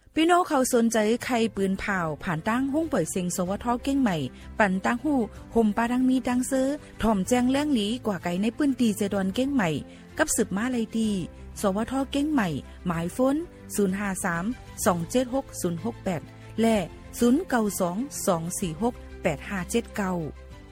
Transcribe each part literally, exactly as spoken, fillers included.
พี่น้องเขาสนใจใครปืนเผาผ่านตั้งห้องเปิดเซ็งสวทเก้งใหม่ปั่นตั้งหู้ห่มปาดังมีดังเซอถ่อมแจงแล้งหลีกว่าไก่ในปืนตีเจดอนเก้งใหม่กับสืบมาเลยดีสวทเก้งใหม่หมายฟ้นศูนย์ ห้า สาม สอง เจ็ด หก ศูนย์ หก แปดและศูนย์ เก้า สอง สอง สี่ หก แปด ห้า เจ็ด เก้า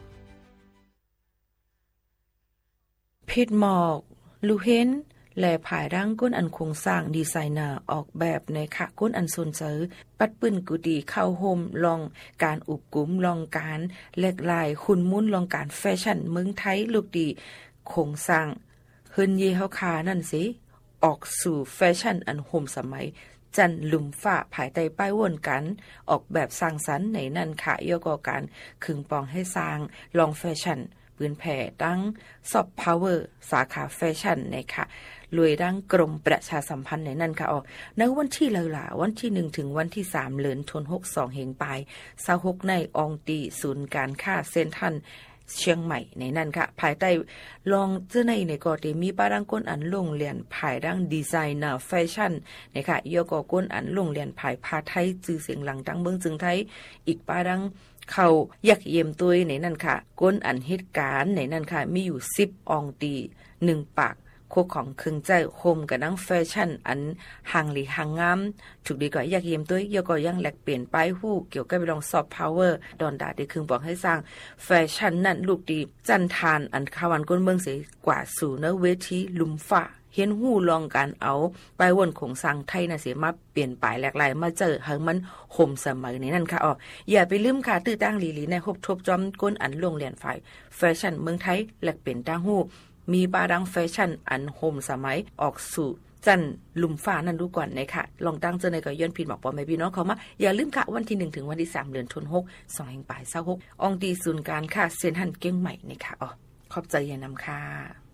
พิดหมอกลูเห็นและผายร่างก้นอันคงสร้างดีไซเนอร์ออกแบบในขะก้นอันสนเจอปัดปื้นกุดีเข้าโฮมลองการอุบกุมลองการแลกลายคุณมุ่นลองการแฟชั่นเมืองไทยลูกดีคงสร้างเฮินเยเฮาคานั่นสิออกสู่แฟชั่นอันโฮมสมัยจันลุมฝ้าภายใต้ป้ายวนกันออกแบบสร้างสรรค์ในนั่นค่ะย่อก่อการขึงปองให้สร้างลองแฟชั่นปืนแผ่ดังซอฟต์พาวเวอร์สาขาแฟชั่นนะคะลุยดังกรมประชาสัมพันธ์ในนั่นค่ะออกในวันที่เลล่ะวันที่หนึ่งถึงวันที่สามเดือนธันวาคมเหงปลายยี่สิบหกในอองตีศูนย์การค้าเซ็นทรัลเชียงใหม่ในนั่นค่ะภายใต้ลองเจ้าในในก็ได้มีป้าดังก้นอันลงเรียนภายดังดีไซเนอร์แฟชั่นนะคะย่อก็ก้นอันลงเรียนภายพาไทยจื่อเสียงหลังดังเมืองจึงไทยอีกป้าดังเขายักเยี่ยมตัวในนั่นค่ะก้นอันเหตุการณ์ในนั่นค่ะมีอยู่สิบอองตีหนึ่งปากโคของครึ่งใจโฮมกับนังแฟชั่นอันห่างหลีห่างงามถูกดีก็อยากเยี่ยมตัวย่อก็ยังแลกเปลี่ยนป้ายฮู้เกี่ยวกับไปลองซอฟต์พาวเวอร์ดอนดาได้ครึ่งบอกให้สร้างแฟชั่นนั่นลูกดีจันทานอันคาวันก้นเมืองเสียกว่าสู่เนเวทีลุมฟ้าเห็นหู้ลองการเอาไปวนของสังไทยน่ะเสียมาเปลี่ยนปลายหลากหลายมาเจอให้มันห่มสมัยนี้นั่นค่ะอ๋ออย่าไปลืมค่ะตื้อตั้งหลีๆในครบทบจอมก้นอันโรงเรียนฝ่ายแฟชั่นเมืองไทยแลกเปลี่ยนตั้งหู้มีบาดังแฟชั่นอันห่มสมัยออกสู่จันลุมฟ้านั่นดูก่อนนะคะลองตั้งเจอในก็ย้อนผิดบอกว่าแม่พี่น้องเขามาอย่าลืมค่ะวันที่หนึ่งถึงวันที่สามเดือนธันวาคมสองแห่งปลายยี่สิบหกอองตีศูนย์การค่ะเซ็นทรัลเก้งใหม่นะคะอ๋อขอบใจอย่านำค่ะ